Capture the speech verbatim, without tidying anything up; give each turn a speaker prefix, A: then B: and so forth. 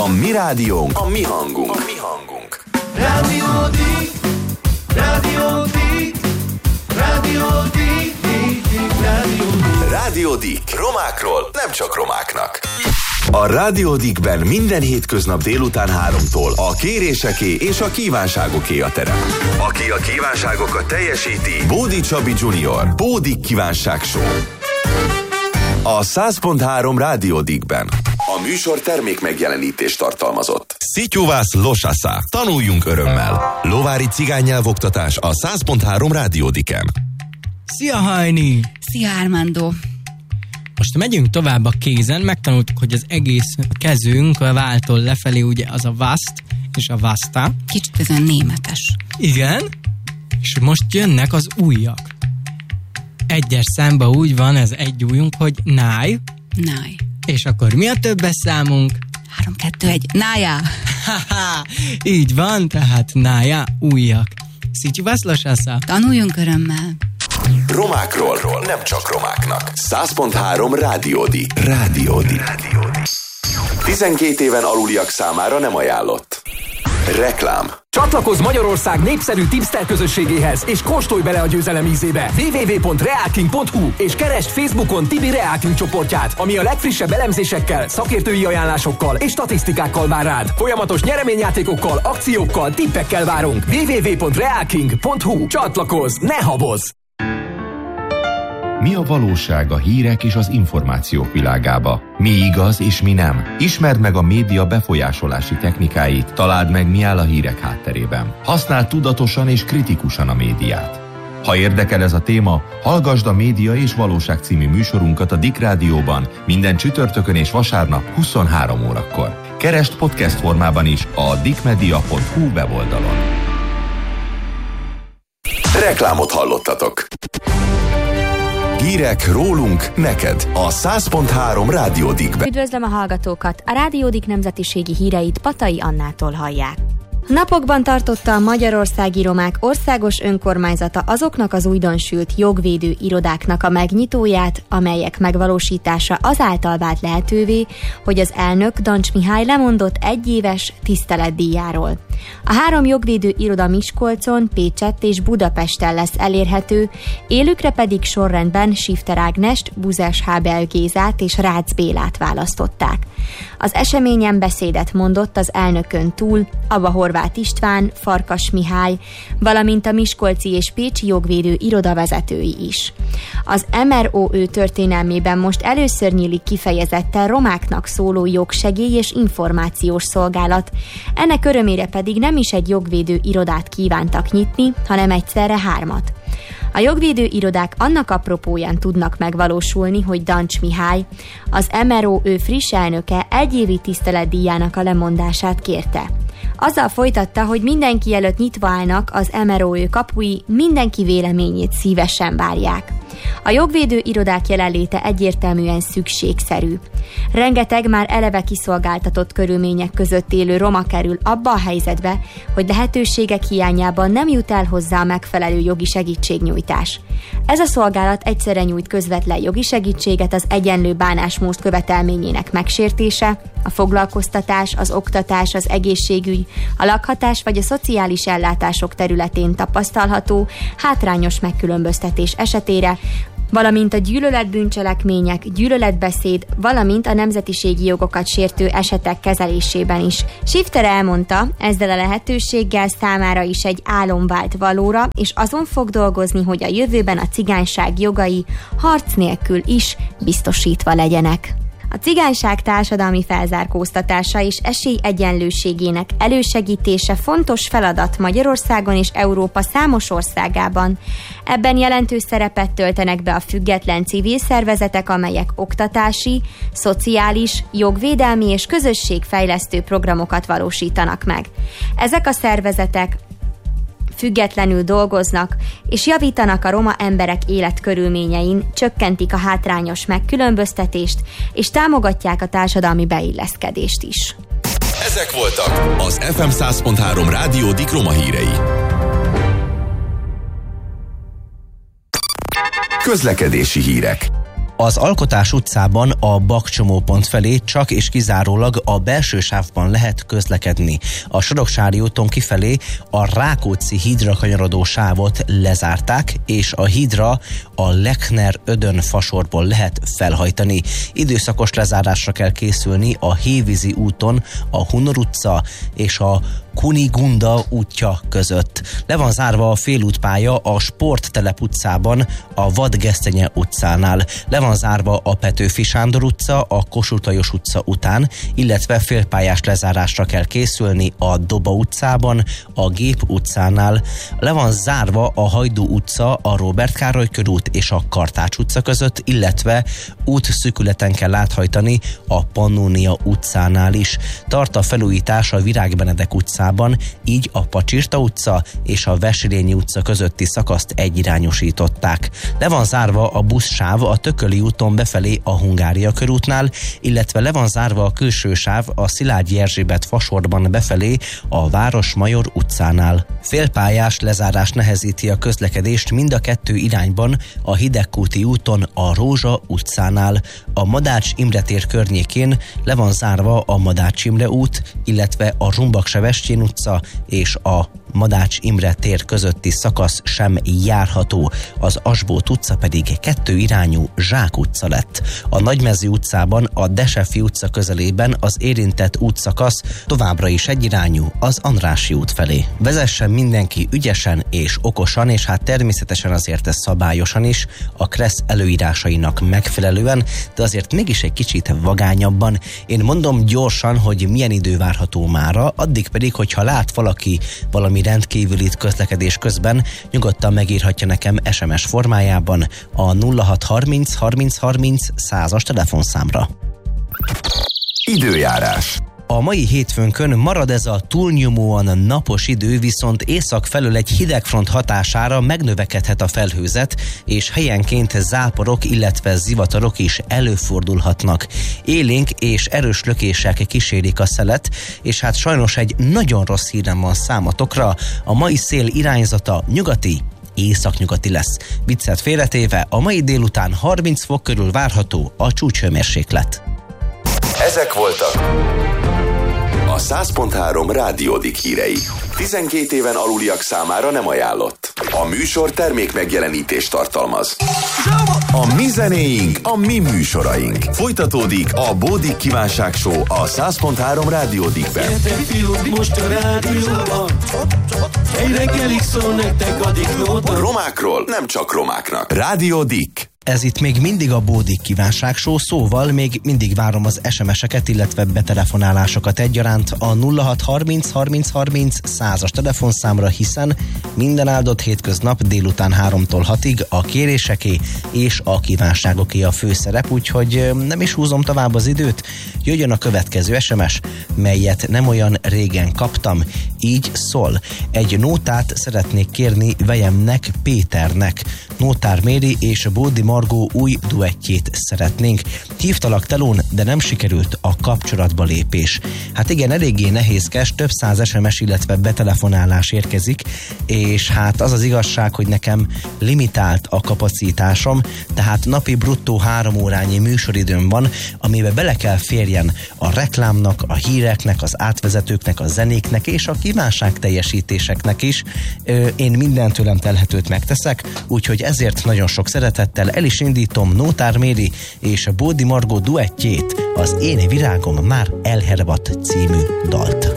A: A mi rádiónk, a mi hangunk. A mi hangunk.
B: Rádió Dik, Rádió Dik, Rádió Dik, Dik, Dik, Rádió Dik.
A: Rádió Dik. Romákról, nem csak romáknak. A Rádió Dikben minden hétköznap délután háromtól a kéréseké és a kívánságoké a terep. Aki a kívánságokat teljesíti, Bódi Csabi junior Bódik Kívánság Show. A száz pont három Rádió Dikben. A műsor termék megjelenítést tartalmazott. Szityuvász Losasza. Tanuljunk örömmel. Lovári cigánynyelvoktatás a száz pont három Rádió Diken.
C: Szia Hajni!
D: Szia Armando!
C: Most megyünk tovább a kézen, megtanultuk, hogy az egész kezünk a váltól lefelé ugye az a vaszt és a vasta.
D: Kicsit ezen németes.
C: Igen, és most jönnek az ujjak. Egyes számba úgy van ez egy ujjunk, hogy náj.
D: Náj.
C: És akkor mi a többes számunk?
D: Három, kettő, egy. Nája.
C: Így van, tehát nája, ujjak. Szityuvász Losasza.
D: Tanuljunk örömmel.
A: Romákról, nem csak romáknak. száz pont három Rádió Dik. Rádió Dik. tizenkét éven aluliak számára nem ajánlott. Reklám.
E: Csatlakozz Magyarország népszerű tipster közösségéhez, és kóstolj bele a győzelem ízébe. double-u double-u double-u pont reálking pont hu és keresd Facebookon Tibi Reálking csoportját, ami a legfrissebb elemzésekkel, szakértői ajánlásokkal és statisztikákkal vár rád. Folyamatos nyereményjátékokkal, akciókkal, tippekkel várunk. double-u double-u double-u pont reálking pont hu. Csatlakozz, ne habozz!
F: Mi a valóság a hírek és az információk világába? Mi igaz és mi nem? Ismerd meg a média befolyásolási technikáit, találd meg, mi áll a hírek hátterében. Használd tudatosan és kritikusan a médiát. Ha érdekel ez a téma, hallgasd a Média és Valóság című műsorunkat a Dik Rádióban minden csütörtökön és vasárnap huszonhárom órakor. Keresd podcast formában is a dikmedia pont hu weboldalon.
A: Reklámot hallottatok. Hírek rólunk, neked a száz pont három Rádió Dikben.
G: Üdvözlöm a hallgatókat! A Rádió Dik nemzetiségi híreit Patai Annától hallják. Napokban tartotta a Magyarországi Romák Országos Önkormányzata azoknak az újdonsült jogvédő irodáknak a megnyitóját, amelyek megvalósítása azáltal vált lehetővé, hogy az elnök Dancs Mihály lemondott egyéves tiszteletdíjáról. A három jogvédő iroda Miskolcon, Pécsett és Budapesten lesz elérhető, élükre pedig sorrendben Sifter Ágnest, Buzes Hábel Gézát és Rácz Bélát választották. Az eseményen beszédet mondott az elnökön túl Aba Horváth István, Farkas Mihály, valamint a miskolci és pécsi jogvédő iroda vezetői is. Az em er o ö történelmében most először nyílik kifejezetten romáknak szóló jogsegély és információs szolgálat, ennek örömére pedig nem is egy jogvédő irodát kívántak nyitni, hanem egyszerre hármat. A jogvédő irodák annak apropóján tudnak megvalósulni, hogy Dancs Mihály, az em er o ö friss elnöke egyévi tiszteletdíjának a lemondását kérte. Azzal folytatta, hogy mindenki előtt nyitva állnak az em er o ö kapui, mindenki véleményét szívesen várják. A jogvédő irodák jelenléte egyértelműen szükségszerű. Rengeteg már eleve kiszolgáltatott körülmények között élő roma kerül abba a helyzetbe, hogy lehetőségek hiányában nem jut el hozzá a megfelelő jogi segítségnyújtás. Ez a szolgálat egyszerre nyújt közvetlen jogi segítséget az egyenlő bánásmód követelményének megsértése, a foglalkoztatás, az oktatás, az egészségügy, a lakhatás vagy a szociális ellátások területén tapasztalható hátrányos megkülönböztetés esetére, valamint a gyűlöletbűncselekmények, gyűlöletbeszéd, valamint a nemzetiségi jogokat sértő esetek kezelésében is. Sifter elmondta, ezzel a lehetőséggel számára is egy álom vált valóra, és azon fog dolgozni, hogy a jövőben a cigányság jogai harc nélkül is biztosítva legyenek. A cigányság társadalmi felzárkóztatása és esélyegyenlőségének elősegítése fontos feladat Magyarországon és Európa számos országában. Ebben jelentős szerepet töltenek be a független civil szervezetek, amelyek oktatási, szociális, jogvédelmi és közösségfejlesztő programokat valósítanak meg. Ezek a szervezetek függetlenül dolgoznak, és javítanak a roma emberek életkörülményein, csökkentik a hátrányos megkülönböztetést, és támogatják a társadalmi beilleszkedést is.
A: Ezek voltak az ef em száz pont három Rádió Dik roma hírei. Közlekedési hírek.
H: Az Alkotás utcában a Bakcsomópont felé csak és kizárólag a belső sávban lehet közlekedni. A Soroksári úton kifelé a Rákóczi hídra kanyarodó sávot lezárták, és a hídra a Lechner-Ödön fasorból lehet felhajtani. Időszakos lezárásra kell készülni a Hévízi úton a Hunor utca és a Kunigunda útja között. Le van zárva a félútpálya a Sporttelep utcában, a Vadgesztenye utcánál. Le van zárva a Petőfi Sándor utca, a Kossuth Lajos utca után, illetve félpályás lezárásra kell készülni a Doba utcában, a Gép utcánál. Le van zárva a Hajdú utca, a Róbert Károly körút és a Kartács utca között, illetve útszűkületen kell áthajtani a Pannónia utcánál is. Tart a felújítás a Virág Benedek utcán, így a Pacsirta utca és a Veselényi utca közötti szakaszt egyirányosították. Le van zárva a buszsáv a Tököli úton befelé a Hungária körútnál, illetve le van zárva a külső sáv a Szilágyi Erzsébet fasorban befelé a Városmajor utcánál. Félpályás lezárás nehezíti a közlekedést mind a kettő irányban a Hidegkúti úton a Rózsa utcánál. A Madács Imre tér környékén le van zárva a Madács Imre út, illetve a Zsumbak-Sebestyén utca és a Madács Imre tér közötti szakasz sem járható, az Asbót utca pedig kettő irányú Zsák utca lett. A Nagymező utcában a Desefi utca közelében az érintett útszakasz továbbra is egyirányú az Andrássy út felé. Vezessen mindenki ügyesen és okosan, és hát természetesen azért ez szabályosan is, a Kressz előírásainak megfelelően, de azért mégis egy kicsit vagányabban. Én mondom gyorsan, hogy milyen idő várható mára, addig pedig, hogyha lát valaki valami rendkívülit közlekedés közben, nyugodtan megírhatja nekem es em es formájában a nulla hat harminc harminc harminc százas telefonszámra.
A: Időjárás.
H: A mai hétfőnkön marad ez a túlnyomóan napos idő, viszont észak felől egy hidegfront hatására megnövekedhet a felhőzet, és helyenként záporok, illetve zivatarok is előfordulhatnak. Élénk és erős lökések kísérik a szelet, és hát sajnos egy nagyon rossz hírem van számotokra, a mai szél irányzata nyugati, északnyugati lesz. Viccet félretéve, a mai délután harminc fok körül várható a csúcshőmérséklet.
A: Ezek voltak a száz pont három Rádiódik hírei. tizenkét éven aluliak számára nem ajánlott. A műsor termék megjelenítést tartalmaz. A mi zenéink, a mi műsoraink. Folytatódik a Bódik Kívánság Show a száz pont három Rádiódikben.
B: Gyertek fiúk, most a rádióban, egy reggelig szól nektek a diklóta.
A: Romákról nem csak romáknak. Rádiódik.
H: Ez itt még mindig a Bódik Kívánság Show, szóval még mindig várom az es em es-eket, illetve betelefonálásokat egyaránt a nulla hat harminc harminc harminc százas telefonszámra, hiszen minden áldott hétköznap délután háromtól hatig a kéréseké és a kívánságoké a főszerep, úgyhogy nem is húzom tovább az időt, jöjjön a következő es em es, melyet nem olyan régen kaptam, így szól. Egy nótát szeretnék kérni Vejemnek Péternek. Nótár Méri és Bódi Margó új duettjét szeretnénk. Hívtalak telón, de nem sikerült a kapcsolatba lépés. Hát igen, eléggé nehézkes, több száz es em es, illetve betelefonálás érkezik, és hát az az igazság, hogy nekem limitált a kapacitásom, tehát napi bruttó három órányi műsoridőm van, amiben bele kell férjen a reklámnak, a híreknek, az átvezetőknek, a zenéknek és a kívánság teljesítéseknek is. Én minden tőlem telhetőt megteszek, úgyhogy ezért nagyon sok szeretettel el is indítom Nótár Méri és Bódi Margó duettjét, az Én virágom már elhervadt című dalt.